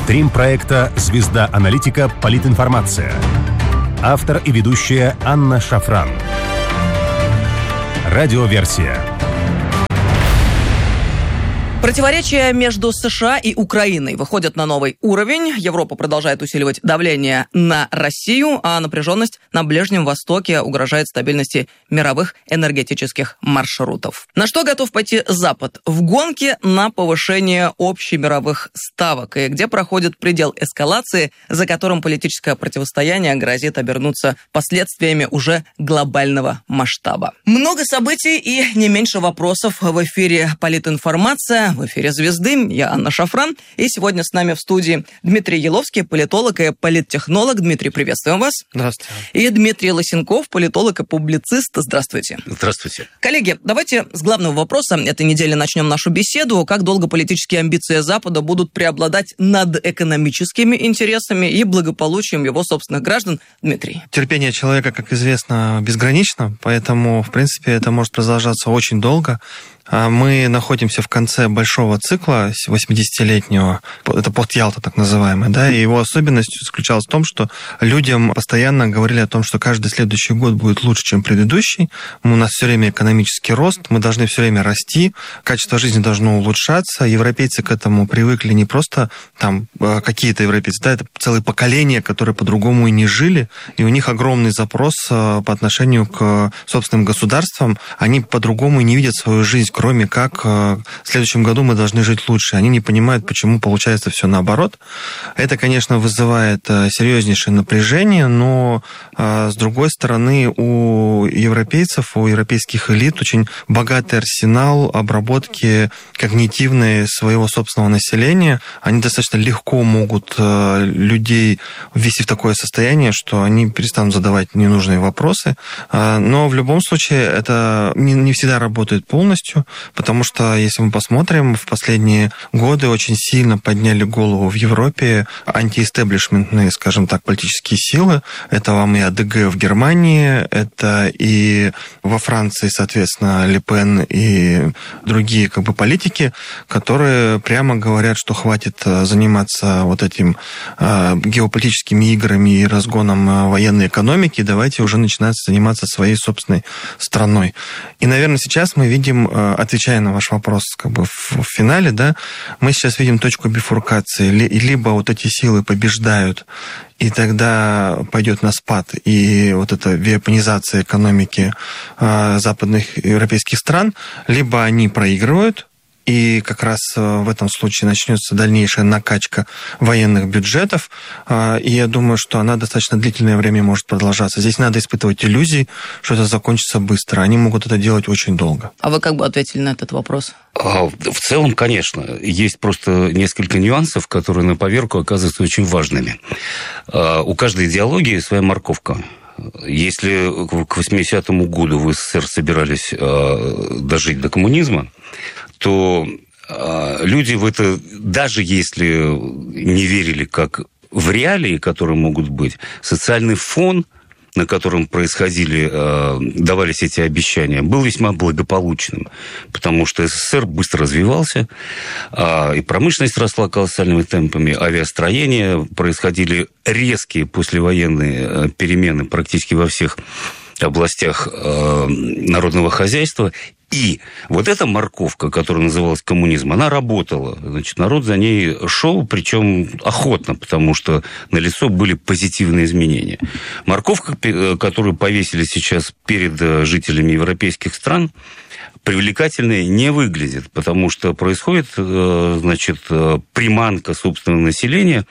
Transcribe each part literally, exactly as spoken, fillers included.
Стрим проекта «Звезда аналитика. Политинформация». Автор и ведущая Анна Шафран. Радиоверсия. Противоречия между США и Украиной выходят на новый уровень. Европа продолжает усиливать давление на Россию, а напряженность на Ближнем Востоке угрожает стабильности мировых энергетических маршрутов. На что готов пойти Запад? В гонке на повышение общемировых ставок, и где проходит предел эскалации, за которым политическое противостояние грозит обернуться последствиями уже глобального масштаба. Много событий и не меньше вопросов в эфире «Политинформация». В эфире «Звезды». Я Анна Шафран. И сегодня с нами в студии Дмитрий Еловский, политолог и политтехнолог. Дмитрий, приветствуем вас. Здравствуйте. И Дмитрий Лысенков, политолог и публицист. Здравствуйте. Здравствуйте. Коллеги, давайте с главного вопроса этой недели начнем нашу беседу. Как долго политические амбиции Запада будут преобладать над экономическими интересами и благополучием его собственных граждан? Дмитрий. Терпение человека, как известно, безгранично, поэтому, в принципе, это может продолжаться очень долго. Мы находимся в конце большого цикла восьмидесятилетнего, это пост-Ялта так называемый, да, и его особенность заключалась в том, что людям постоянно говорили о том, что каждый следующий год будет лучше, чем предыдущий, у нас все время экономический рост, мы должны все время расти, качество жизни должно улучшаться, европейцы к этому привыкли не просто там какие-то европейцы, да, это целые поколения, которые по-другому и не жили, и у них огромный запрос по отношению к собственным государствам, они по-другому и не видят свою жизнь, кроме как в следующем году мы должны жить лучше. Они не понимают, почему получается все наоборот. Это, конечно, вызывает серьезнейшее напряжение, но, с другой стороны, у европейцев, у европейских элит очень богатый арсенал обработки когнитивной своего собственного населения. Они достаточно легко могут людей ввести в такое состояние, что они перестанут задавать ненужные вопросы. Но в любом случае это не всегда работает полностью, потому что, если мы посмотрим, в последние годы очень сильно подняли голову в Европе антиэстеблишментные, скажем так, политические силы. Это вам и АДГ в Германии, это и во Франции, соответственно, Ле Пен и другие как бы политики, которые прямо говорят, что хватит заниматься вот этим геополитическими играми и разгоном военной экономики, давайте уже начинать заниматься своей собственной страной. И, наверное, сейчас мы видим, отвечая на ваш вопрос как бы в финале, да, мы сейчас видим точку бифуркации. Либо вот эти силы побеждают, и тогда пойдет на спад, и вот эта вепонизация экономики западных европейских стран, либо они проигрывают, и как раз в этом случае начнется дальнейшая накачка военных бюджетов. И я думаю, что она достаточно длительное время может продолжаться. Здесь надо испытывать иллюзии, что это закончится быстро. Они могут это делать очень долго. А вы как бы ответили на этот вопрос? В целом, конечно. Есть просто несколько нюансов, которые на поверку оказываются очень важными. У каждой идеологии своя морковка. Если к восьмидесятому году в СССР собирались дожить до коммунизма, то люди в это, даже если не верили как в реалии, которые могут быть, социальный фон, на котором происходили, давались эти обещания, был весьма благополучным, потому что СССР быстро развивался, и промышленность росла колоссальными темпами, авиастроение, происходили резкие послевоенные перемены практически во всех областях народного хозяйства. И вот эта морковка, которая называлась коммунизм, она работала. Значит, народ за ней шел, причем охотно, потому что налицо были позитивные изменения. Морковка, которую повесили сейчас перед жителями европейских стран, привлекательной не выглядит, потому что происходит, значит, приманка собственного населения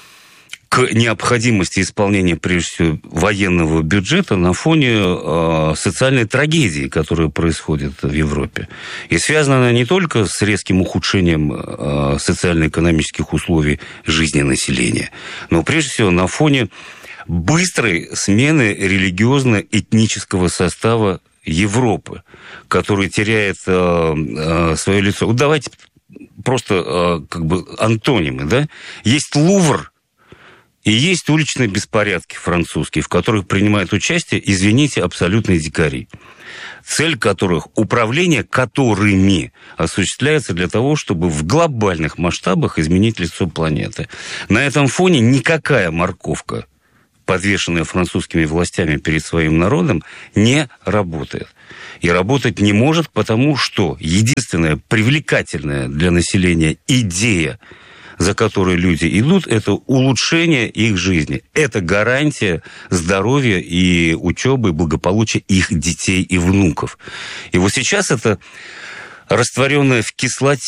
к необходимости исполнения, прежде всего, военного бюджета на фоне э, социальной трагедии, которая происходит в Европе. И связана она не только с резким ухудшением э, социально-экономических условий жизни населения, но, прежде всего, на фоне быстрой смены религиозно-этнического состава Европы, который теряет э, э, свое лицо. Вот давайте просто э, как бы антонимы, да? Есть Лувр, И есть уличные беспорядки французские, в которых принимают участие, извините, абсолютные дикари, цель которых, управление которыми осуществляется для того, чтобы в глобальных масштабах изменить лицо планеты. На этом фоне никакая морковка, подвешенная французскими властями перед своим народом, не работает. И работать не может, потому что единственная привлекательная для населения идея, за которой люди идут, это улучшение их жизни. Это гарантия здоровья и учебы, и благополучия их детей и внуков. И вот сейчас это растворенное в кислоте